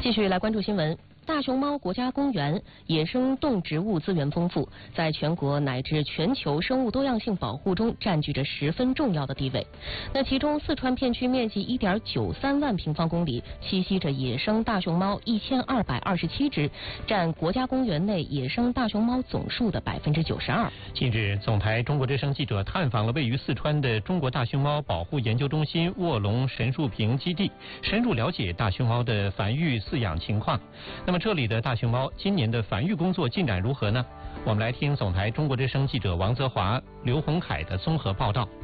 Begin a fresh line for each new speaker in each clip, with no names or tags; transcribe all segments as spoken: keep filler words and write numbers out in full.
继续来关注新闻。大熊猫国家公园野生动植物资源丰富，在全国乃至全球生物多样性保护中占据着十分重要的地位。那其中，四川片区面积一点九三万平方公里，栖息着野生大熊猫一千二百二十七只，占国家公园内野生大熊猫总数的百分之九十二。
近日，总台中国之声记者探访了位于四川的中国大熊猫保护研究中心卧龙神树坪基地，深入了解大熊猫的繁育饲养情况。那么这里的大熊猫今年的繁育工作进展如何呢？我们来听总台中国之声记者王泽华、刘洪凯的综合报道。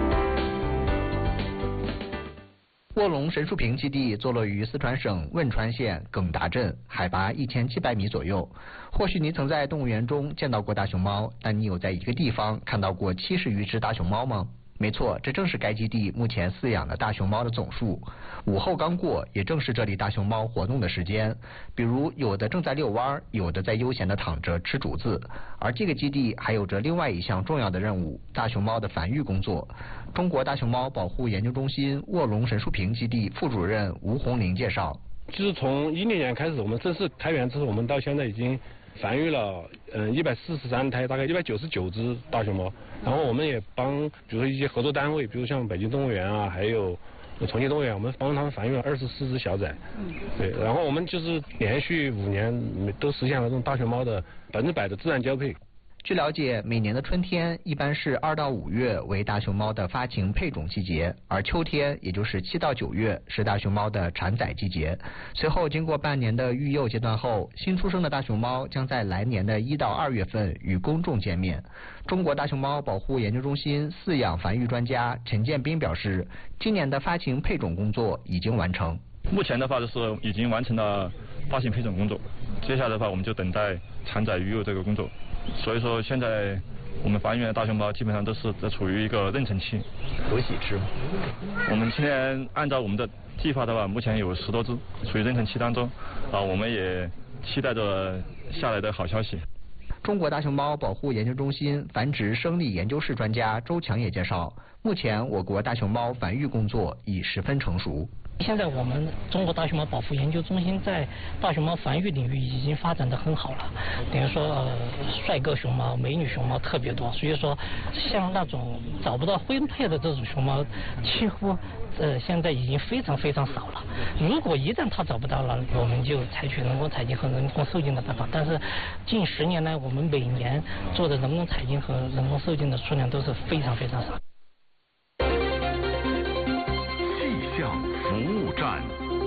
卧龙神树坪基地坐落于四川省汶川县耿达镇，海拔一千七百米左右。或许你曾在动物园中见到过大熊猫，但你有在一个地方看到过七十余只大熊猫吗？没错，这正是该基地目前饲养的大熊猫的总数。午后刚过，也正是这里大熊猫活动的时间。比如，有的正在遛弯，有的在悠闲地躺着吃竹子。而这个基地还有着另外一项重要的任务——大熊猫的繁育工作。中国大熊猫保护研究中心卧龙神树坪基地副主任吴红林介绍：
就是从一零年开始，我们正式开园之后，我们到现在已经繁育了嗯一百四十三胎，大概一百九十九只大熊猫。然后我们也帮，比如说一些合作单位，比如像北京动物园啊，还有重庆动物园，我们帮他们繁育了二十四只小崽。嗯，对。然后我们就是连续五年都实现了这种大熊猫的百分之百的自然交配。
据了解，每年的春天一般是二到五月为大熊猫的发情配种季节，而秋天也就是七到九月是大熊猫的产崽季节。随后经过半年的育幼阶段后，新出生的大熊猫将在来年的一到二月份与公众见面。中国大熊猫保护研究中心饲养繁育专家陈建斌表示，今年的发情配种工作已经完成。
目前的话就是已经完成了发情配种工作，接下来的话我们就等待产崽育幼这个工作。所以说现在我们繁育的大熊猫基本上都是在处于一个妊娠期。
有喜吃吗？
我们今天按照我们的计划的话，目前有十多只处于妊娠期当中，啊，我们也期待着下来的好消息。
中国大熊猫保护研究中心繁殖生理研究室专家周强也介绍，目前我国大熊猫繁育工作已十分成熟。
现在我们中国大熊猫保护研究中心在大熊猫繁育领域已经发展得很好了，等于说呃帅哥熊猫、美女熊猫特别多，所以说像那种找不到婚配的这种熊猫，几乎呃现在已经非常非常少了。如果一旦它找不到了，我们就采取人工采精和人工受精的办法。但是近十年来，我们每年做的人工采精和人工受精的数量都是非常非常少。
服务站，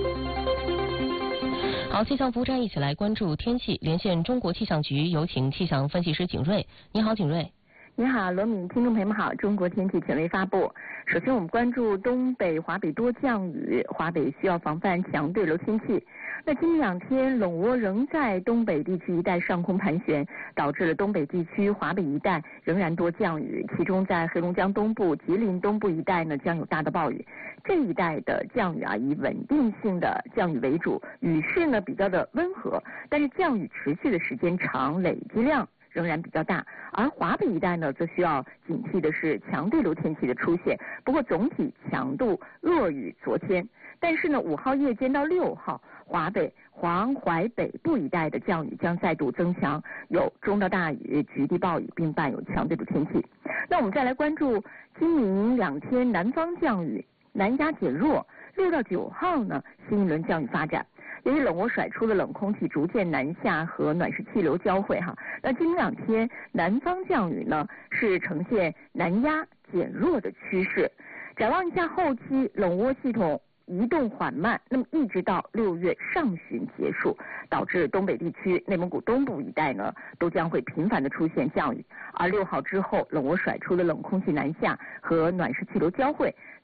好，气象服务站一起来关注天气。连线中国气象局，有请气象分析师景瑞。你好，景瑞。
你好，罗敏，听众朋友们好。中国天气权威发布。首先，我们关注东北、华北多降雨，华北需要防范强对流天气。那今明两天，冷涡仍在东北地区一带上空盘旋，导致了东北地区、华北一带仍然多降雨，其中在黑龙江东部、吉林东部一带呢将有大的暴雨。这一带的降雨啊，以稳定性的降雨为主，雨势呢比较的温和，但是降雨持续的时间长，累积量仍然比较大。而华北一带呢，则需要警惕的是强对流天气的出现，不过总体强度弱于昨天。但是呢，五号夜间到六号，华北、黄淮北部一带的降雨将再度增强，有中到大雨、局地暴雨，并伴有强对流天气。那我们再来关注今明两天南方降雨，南压减弱，六到九号呢，新一轮降雨发展。由于冷涡甩出的冷空气逐渐南下和暖湿气流交汇哈，那今明两天南方降雨呢是呈现南压减弱的趋势。展望一下后期，冷涡系统移动缓慢，那么一直到六月上旬结束，导致东北地区、内蒙古东部一带呢都将会频繁的出现降雨。而六号之后，冷涡甩出的冷空气南下和暖湿气流交汇，